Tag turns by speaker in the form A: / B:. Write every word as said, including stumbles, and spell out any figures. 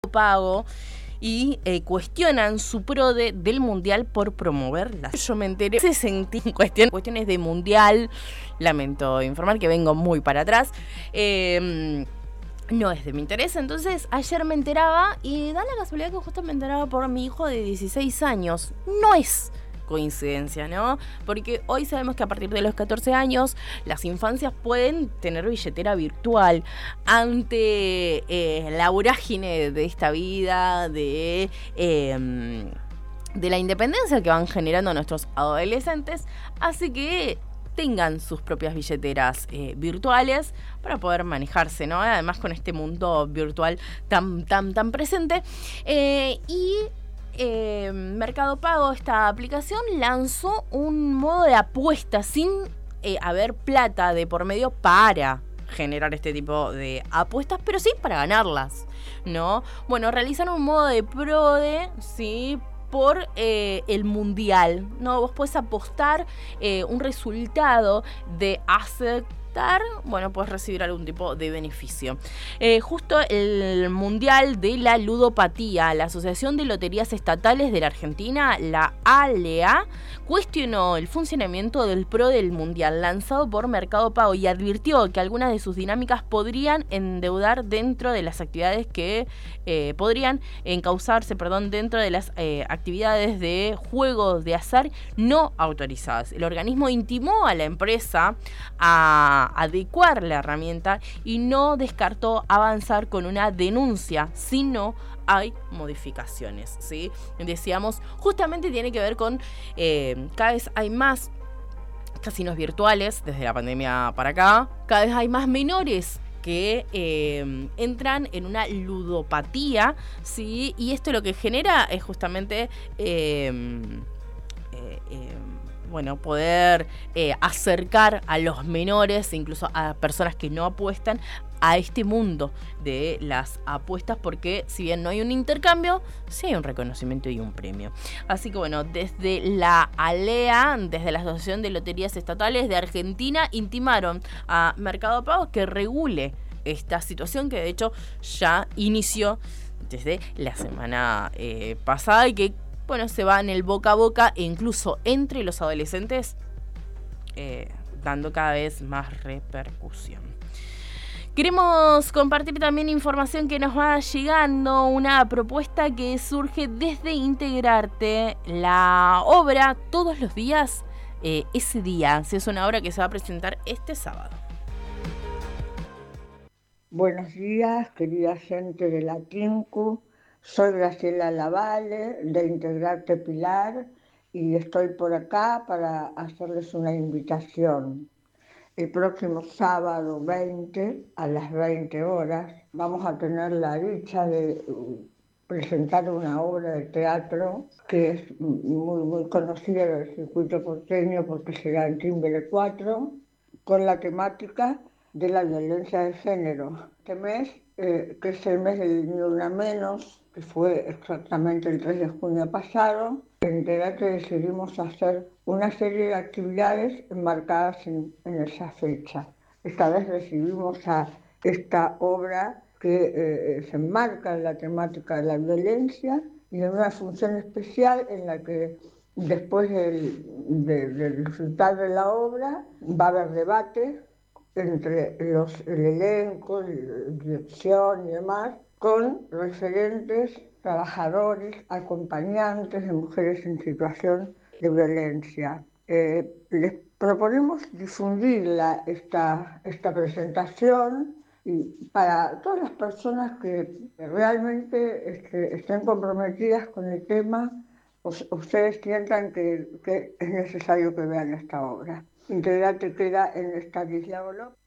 A: Pago y eh, cuestionan su prode del mundial por promoverla. Yo me enteré, se sentí en cuestión, cuestiones de mundial, lamento informar que vengo muy para atrás, eh, no es de mi interés. Entonces ayer me enteraba y da la casualidad que justo me enteraba por mi hijo de dieciséis años. No es coincidencia, ¿no? Porque hoy sabemos que a partir de los catorce años las infancias pueden tener billetera virtual. Ante eh, la vorágine de esta vida, de, eh, de la independencia que van generando nuestros adolescentes, así que tengan sus propias billeteras eh, virtuales para poder manejarse, ¿no? Además con este mundo virtual tan, tan, tan presente. Eh, y Eh, Mercado Pago, esta aplicación, lanzó un modo de apuesta sin eh, haber plata de por medio para generar este tipo de apuestas, pero sí para ganarlas, ¿no? Bueno, realizaron un modo de prode, ¿sí?, por eh, el mundial, ¿no? Vos podés apostar eh, un resultado de aceptar, bueno, puedes recibir algún tipo de beneficio. Eh, justo el Mundial de la Ludopatía, la Asociación de Loterías Estatales de la Argentina, la A L E A, cuestionó el funcionamiento del Pro del Mundial lanzado por Mercado Pago y advirtió que algunas de sus dinámicas podrían endeudar dentro de las actividades que eh, podrían encauzarse, perdón, dentro de las eh, actividades de juegos de azar no autorizadas. El organismo intimó a la empresa a adecuar la herramienta y no descartó avanzar con una denuncia si no hay modificaciones, ¿sí? Decíamos, justamente tiene que ver con eh, cada vez hay más casinos virtuales desde la pandemia para acá, cada vez hay más menores que eh, entran en una ludopatía, ¿sí? Y esto lo que genera es justamente eh, eh, eh, bueno, poder eh, acercar a los menores, incluso a personas que no apuestan, a este mundo de las apuestas, porque si bien no hay un intercambio, sí hay un reconocimiento y un premio. Así que bueno, desde la A L E A, desde la Asociación de Loterías Estatales de Argentina, intimaron a Mercado Pago que regule esta situación, que de hecho ya inició desde la semana eh, pasada y que, bueno, se va en el boca a boca e incluso entre los adolescentes, eh, dando cada vez más repercusión. Queremos compartir también información que nos va llegando, una propuesta que surge desde Integrarte, la obra Todos los días, eh, ese día. Es una obra que se va a presentar este sábado.
B: Buenos días, querida gente de la Tinku. Soy Graciela Lavalle, de Integrarte Pilar, y estoy por acá para hacerles una invitación. El próximo sábado veinte, a las veinte horas, vamos a tener la dicha de presentar una obra de teatro que es muy, muy conocida en el circuito porteño porque será en Timbre cuatro, con la temática de la violencia de género. Este mes, eh, que es el mes del Ni Una Menos, que fue exactamente el tres de junio pasado, en Integrarte decidimos hacer una serie de actividades enmarcadas en, en esa fecha. Esta vez recibimos a esta obra que eh, se enmarca en la temática de la violencia y en una función especial en la que después del, de, del resultado de la obra va a haber debate entre los, el elenco, la dirección y demás, con referentes, trabajadores, acompañantes de mujeres en situación de violencia. Eh, les proponemos difundir la, esta, esta presentación y para todas las personas que realmente este, estén comprometidas con el tema, ustedes sientan que, que es necesario que vean esta obra. Integrarte queda en Estanislao López.